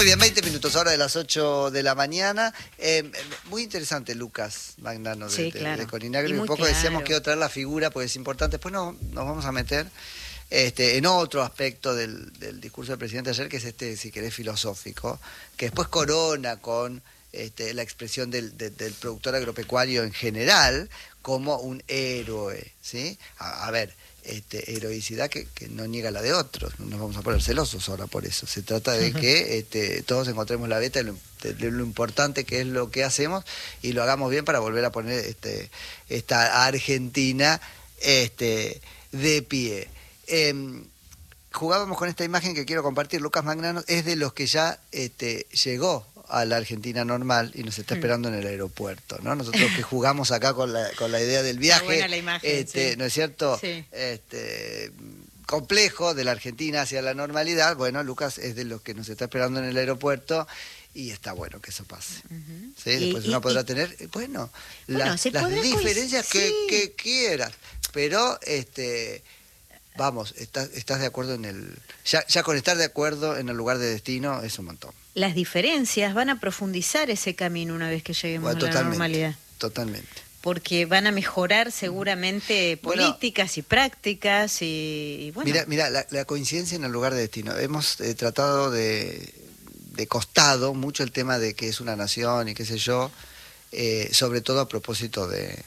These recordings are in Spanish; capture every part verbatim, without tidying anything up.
Muy bien, veinte minutos ahora de las ocho de la mañana. Eh, muy interesante Lucas Magnano de, sí, de, claro. de Coninagro. Y un poco claro. decíamos que quiero traer la figura porque es importante. Después no, nos vamos a meter este, en otro aspecto del, del discurso del presidente ayer, que es este, si querés, filosófico, que después corona con este, la expresión del, de, del productor agropecuario en general como un héroe, ¿sí? A, a ver... Este, heroicidad que, que no niega la de otros. No nos vamos a poner celosos ahora por eso. Se trata de que este, todos encontremos la beta de lo, de, de lo importante que es lo que hacemos y lo hagamos bien para volver a poner este, esta Argentina este, de pie. Eh, jugábamos con esta imagen que quiero compartir. Lucas Magnano es de los que ya este, llegó a la Argentina normal y nos está esperando en el aeropuerto, ¿no? Nosotros que jugamos acá con la, con la idea del viaje, buena la imagen, este, sí. ¿no es cierto? Sí. Este, complejo de la Argentina hacia la normalidad. Bueno, Lucas es de los que nos está esperando en el aeropuerto y está bueno que eso pase. Uh-huh. ¿Sí? Después y, uno y, podrá y... tener, bueno, bueno la, las diferencias pues, que, sí. que quieras, pero este... Vamos, estás, estás de acuerdo en el... Ya, ya con estar de acuerdo en el lugar de destino es un montón. Las diferencias van a profundizar ese camino una vez que lleguemos bueno, a la normalidad. Totalmente. Porque van a mejorar seguramente políticas bueno, y prácticas y, y bueno... Mira, mira la, la coincidencia en el lugar de destino. Hemos eh, tratado de, de costado mucho el tema de que es una nación y qué sé yo, eh, sobre todo a propósito de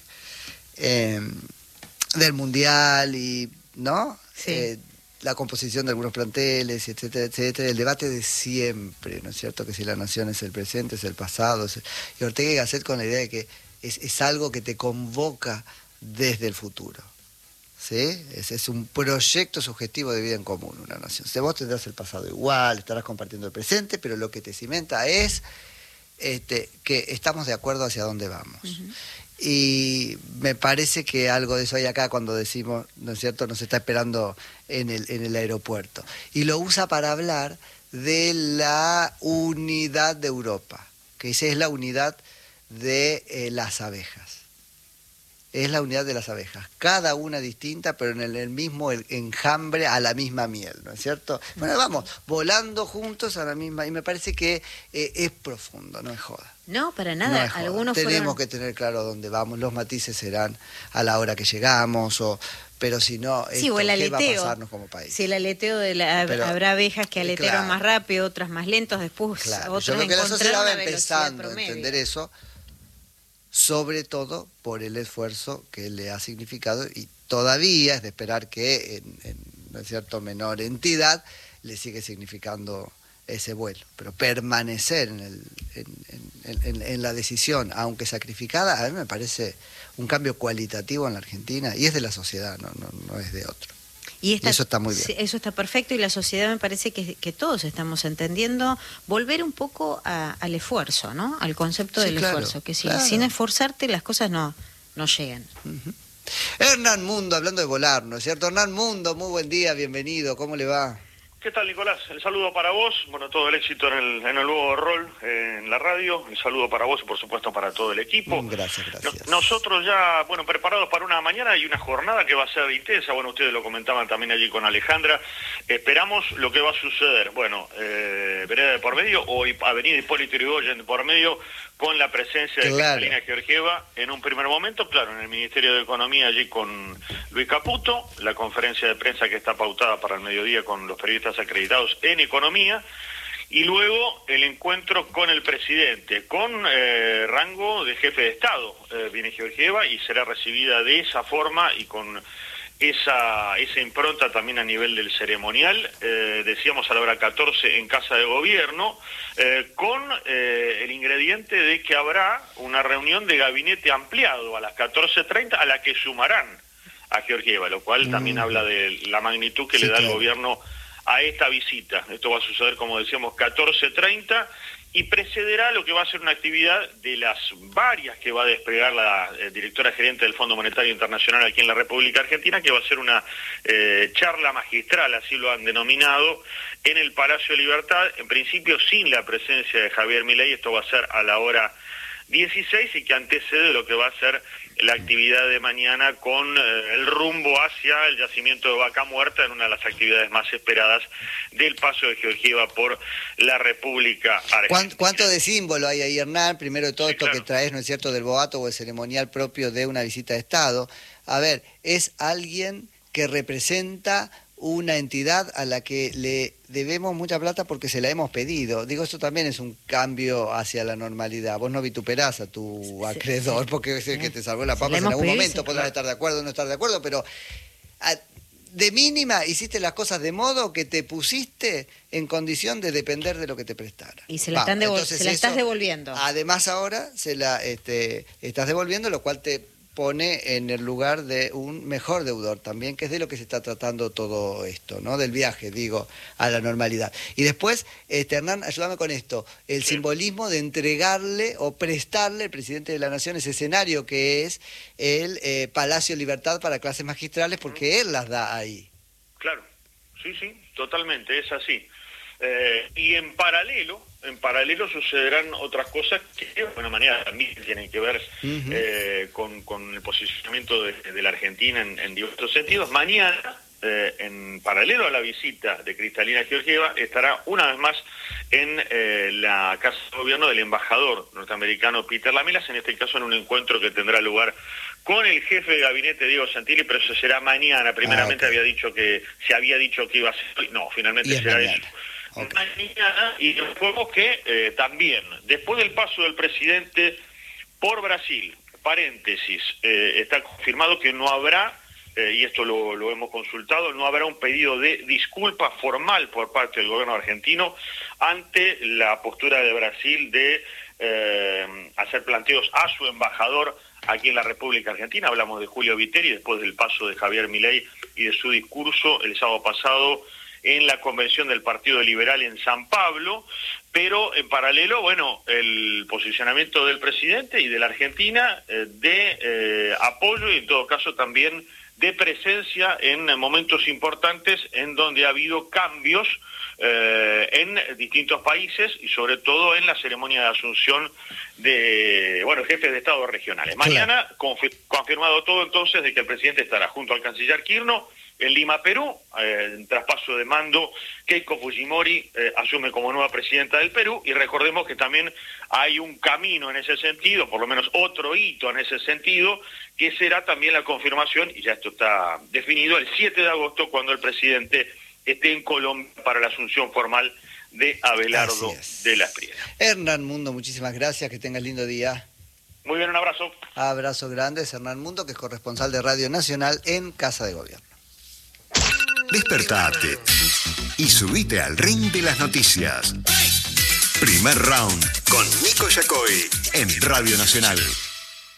eh, del Mundial y... ¿no? Sí. Eh, la composición de algunos planteles, etcétera, etcétera, el debate de siempre, ¿no es cierto? Que si la nación es el presente, es el pasado, es el... y Ortega y Gasset con la idea de que es, es algo que te convoca desde el futuro, ¿sí? Es, es un proyecto subjetivo de vida en común, una nación. O sea, vos tendrás el pasado igual, estarás compartiendo el presente, pero lo que te cimenta es este, que estamos de acuerdo hacia dónde vamos. Uh-huh. Y me parece que algo de eso hay acá cuando decimos, ¿no es cierto?, nos está esperando en el, en el aeropuerto. Y lo usa para hablar de la unidad de Europa, que esa es la unidad de eh, las abejas. Es la unidad de las abejas, cada una distinta, pero en el, el mismo el enjambre a la misma miel, ¿no es cierto? Bueno, vamos, volando juntos a la misma, y me parece que eh, es profundo, no es joda. No, para nada. No es joda. Algunos Tenemos fueron... que tener claro dónde vamos, los matices serán a la hora que llegamos, o pero si no, sí, esto, o el aleteo, ¿qué va a pasarnos como país? Si el aleteo de la, pero, habrá abejas que aletearon claro, más rápido, otras más lentos, después claro, otras yo creo que la sociedad va empezando a entender eso, sobre todo por el esfuerzo que le ha significado y todavía es de esperar que en, en ¿no es cierto?, menor entidad le sigue significando ese vuelo, pero permanecer en, el, en, en, en, en la decisión, aunque sacrificada, a mí me parece un cambio cualitativo en la Argentina y es de la sociedad, no, no, no es de otro. Y, esta, y eso está muy bien. Eso está perfecto y la sociedad me parece que, que todos estamos entendiendo volver un poco a, al esfuerzo, ¿no? Al concepto sí, del claro, esfuerzo, que si, claro. sin esforzarte las cosas no, no llegan. Uh-huh. Hernán Mundo, hablando de volar, ¿no es cierto? Hernán Mundo, muy buen día, bienvenido, ¿cómo le va? ¿Qué tal, Nicolás? El saludo para vos, bueno, todo el éxito en el, en el nuevo rol eh, en la radio, el saludo para vos y por supuesto para todo el equipo. Gracias, gracias. No, nosotros ya, bueno, preparados para una mañana y una jornada que va a ser intensa, bueno, ustedes lo comentaban también allí con Alejandra, esperamos lo que va a suceder, bueno, eh, Vereda de por medio o Avenida Hipólito Yrigoyen de por medio, con la presencia de claro. Cristalina Georgieva en un primer momento, claro, en el Ministerio de Economía allí con Luis Caputo, la conferencia de prensa que está pautada para el mediodía con los periodistas acreditados en Economía, y luego el encuentro con el presidente, con eh, rango de jefe de Estado, eh, viene Georgieva y será recibida de esa forma y con esa esa impronta también a nivel del ceremonial, eh, decíamos a la hora catorce en Casa de Gobierno, eh, con eh, el ingrediente de que habrá una reunión de gabinete ampliado a las catorce treinta a la que sumarán a Georgieva, lo cual mm. también habla de la magnitud que sí, le da claro. el gobierno a esta visita. Esto va a suceder, como decíamos, catorce treinta y precederá lo que va a ser una actividad de las varias que va a desplegar la eh, directora gerente del Fondo Monetario Internacional aquí en la República Argentina, que va a ser una eh, charla magistral, así lo han denominado, en el Palacio de Libertad, en principio sin la presencia de Javier Milei. Esto va a ser a la hora dieciséis y que antecede lo que va a ser la actividad de mañana con eh, el rumbo hacia el yacimiento de Vaca Muerta, en una de las actividades más esperadas del paso de Georgieva por la República Argentina. ¿Cuánto de símbolo hay ahí, Hernán? Primero de todo, sí, esto claro. que traes, ¿no es cierto?, del boato o el ceremonial propio de una visita de Estado. A ver, es alguien que representa una entidad a la que le debemos mucha plata porque se la hemos pedido. Digo, eso también es un cambio hacia la normalidad. Vos no vituperás a tu sí, acreedor porque es el que te salvó la papa en algún pedido, momento, podrás estar de acuerdo o no estar de acuerdo, pero a, de mínima hiciste las cosas de modo que te pusiste en condición de depender de lo que te prestara. Y se la, están devol se la estás eso, devolviendo. Además ahora se la este, estás devolviendo, lo cual te pone en el lugar de un mejor deudor también, que es de lo que se está tratando todo esto, ¿no? Del viaje, digo, a la normalidad. Y después, este, Hernán, ayúdame con esto, el simbolismo de entregarle o prestarle al presidente de la Nación ese escenario que es el eh, Palacio Libertad para clases magistrales, porque él las da ahí. Claro, sí, sí, totalmente, es así. Eh, y en paralelo, en paralelo sucederán otras cosas que de alguna manera también tienen que ver uh-huh. eh, con, con el posicionamiento de, de la Argentina en, en diversos sentidos. Mañana, eh, en paralelo a la visita de Cristalina Georgieva, estará una vez más en eh, la Casa de Gobierno del embajador norteamericano Peter Lamelas, en este caso en un encuentro que tendrá lugar con el jefe de gabinete Diego Santilli, pero eso será mañana. Primeramente ah, okay. había dicho que se había dicho que iba a ser hoy, no, finalmente será mañana. Eso. Okay. Mañana, y después que eh, también, después del paso del presidente por Brasil, paréntesis, eh, está confirmado que no habrá, eh, y esto lo, lo hemos consultado, no habrá un pedido de disculpa formal por parte del gobierno argentino ante la postura de Brasil de eh, hacer planteos a su embajador aquí en la República Argentina. Hablamos de Julio Viteri, después del paso de Javier Milei y de su discurso el sábado pasado en la convención del Partido Liberal en San Pablo, pero en paralelo, bueno, el posicionamiento del presidente y de la Argentina eh, de eh, apoyo y en todo caso también de presencia en momentos importantes en donde ha habido cambios eh, en distintos países y sobre todo en la ceremonia de asunción de, bueno, jefes de Estado regionales. Mañana confir- confirmado todo entonces de que el presidente estará junto al canciller Kirchner en Lima, Perú, eh, en traspaso de mando, Keiko Fujimori eh, asume como nueva presidenta del Perú, y recordemos que también hay un camino en ese sentido, por lo menos otro hito en ese sentido, que será también la confirmación, y ya esto está definido, el siete de agosto, cuando el presidente esté en Colombia para la asunción formal de Abelardo de la Espriella. Hernán Mundo, muchísimas gracias, que tengas lindo día. Muy bien, un abrazo. Abrazo grande, es Hernán Mundo, que es corresponsal de Radio Nacional en Casa de Gobierno. Despertate y subite al ring de las noticias. Primer round con Nico Yacoy en Radio Nacional.